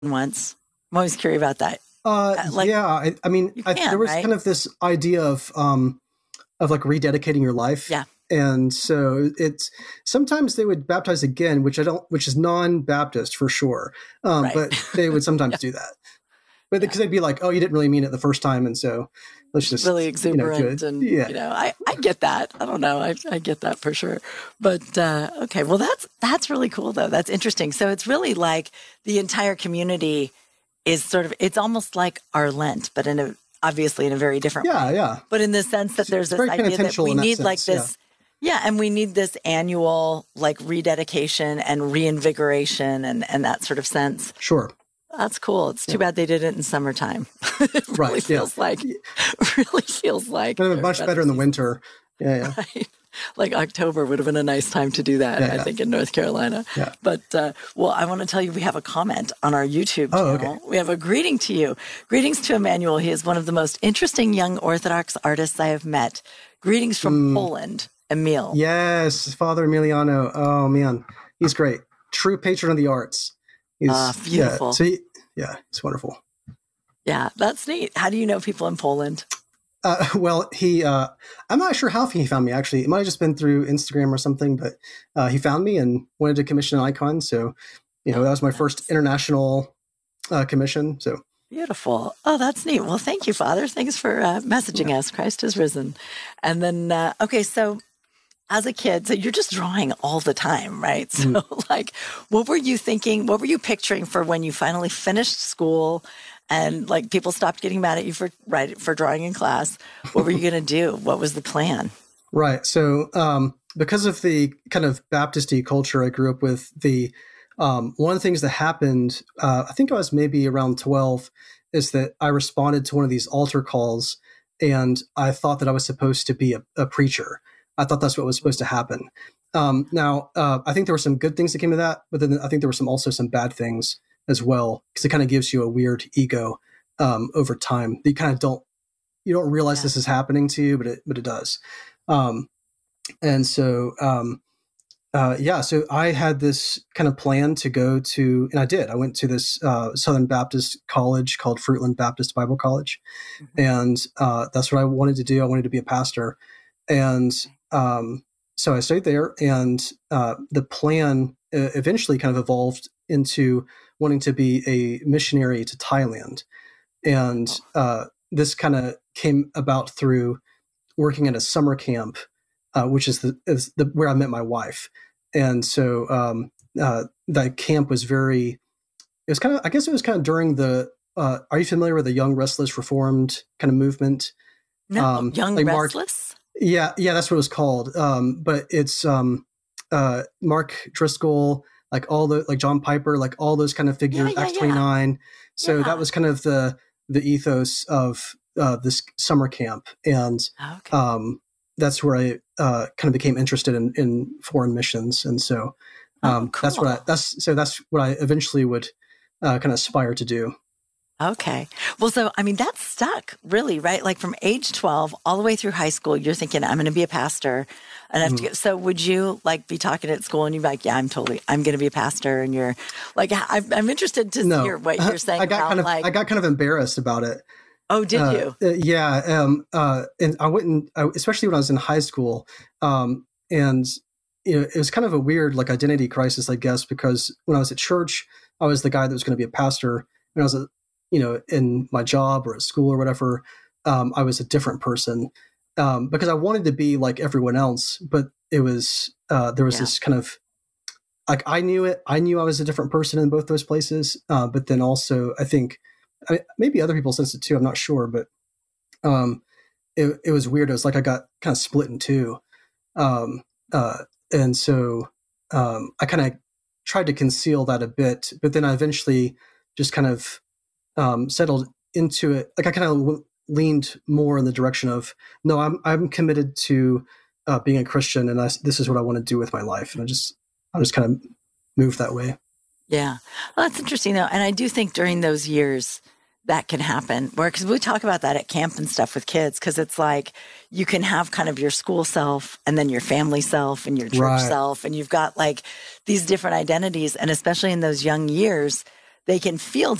once? I'm always curious about that. Yeah, I mean, there was right? kind of this idea of like rededicating your life. Yeah. And so it's sometimes they would baptize again, which is non-Baptist for sure. Right. But they would sometimes do that. But because they'd be like, oh, you didn't really mean it the first time. And so let's just, really exuberant. do it. And, I get that. I don't know. I get that for sure. But, okay. Well, that's really cool though. That's interesting. So it's really like the entire community is it's almost like our Lent, but obviously in a very different way. Yeah. But in the sense that there's this idea that we need like this, and we need this annual like rededication and reinvigoration and that sort of sense. Sure. That's cool. It's too bad they did it in summertime. It really feels like much better in the winter. Yeah. Right? Like October would have been a nice time to do that, I think, in North Carolina. Yeah. But, I want to tell you, we have a comment on our YouTube channel. Okay. We have a greeting to you. Greetings to Emmanuel. He is one of the most interesting young Orthodox artists I have met. Greetings from Poland, Emil. Yes, Father Emiliano. Oh, man. He's great. True patron of the arts. He's beautiful. It's wonderful. Yeah, that's neat. How do you know people in Poland? Well, I'm not sure how he found me, actually. It might have just been through Instagram or something, but he found me and wanted to commission an icon. So, that was my first international commission. So beautiful. Oh, that's neat. Well, thank you, Father. Thanks for messaging us. Christ is risen. And then, so as a kid, so you're just drawing all the time, right? So like, what were you thinking? What were you picturing for when you finally finished school and like people stopped getting mad at you for drawing in class? What were you going to do? What was the plan? Right. So because of the kind of Baptist-y culture I grew up with, one of the things that happened, I think I was maybe around 12, is that I responded to one of these altar calls and I thought that I was supposed to be a preacher. I thought that's what was supposed to happen. Now, I think there were some good things that came of that, but then I think there were also some bad things as well, because it kind of gives you a weird ego over time. You kind of you don't realize this is happening to you, but it does. And so, so I had this kind of plan to go to, and I did. I went to this Southern Baptist college called Fruitland Baptist Bible College, and that's what I wanted to do. I wanted to be a pastor, and so I stayed there, and the plan eventually kind of evolved into wanting to be a missionary to Thailand. And this kind of came about through working at a summer camp, which is where I met my wife. And so that camp was it was kind of during the, are you familiar with the Young Restless Reformed kind of movement? No, Young Restless? Yeah, that's what it was called. But it's Mark Driscoll, like John Piper, like all those kind of figures, Acts 29. So that was kind of the ethos of this summer camp, and that's where I kind of became interested in foreign missions, and so cool. that's what I eventually would kind of aspire to do. Okay. Well, so, I mean, that stuck really, right? Like from age 12 all the way through high school, you're thinking, I'm going to be a pastor. And so would you like be talking at school and you'd be like, yeah, I'm going to be a pastor. And you're like, I'm interested to hear what you're saying. I got kind of embarrassed about it. Oh, did you? Yeah. And I wouldn't, especially when I was in high school. And, it was kind of a weird like identity crisis, I guess, because when I was at church, I was the guy that was going to be a pastor. When I was in my job or at school or whatever, I was a different person because I wanted to be like everyone else. But it was there was this kind of like I knew I was a different person in both those places. But then also I think maybe other people sensed it too. I'm not sure, but it was weird. It was like I got kind of split in two, and so I kind of tried to conceal that a bit. But then I eventually just kind of settled into it. Like I kind of leaned more in the direction of, no, I'm committed to being a Christian, and this is what I want to do with my life. And I just kind of moved that way. Yeah. Well, that's interesting though. And I do think during those years that can happen because we talk about that at camp and stuff with kids. Cause it's like, you can have kind of your school self and then your family self and your church self. And you've got like these different identities. And especially in those young years, they can feel